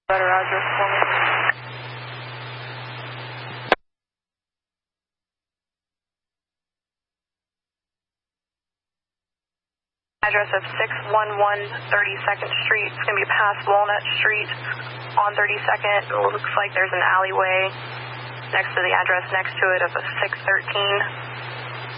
Better address for me. Address of 611 32nd Street. It's going to be past Walnut Street on 32nd. It looks like there's an alleyway next to the address next to it of a 613.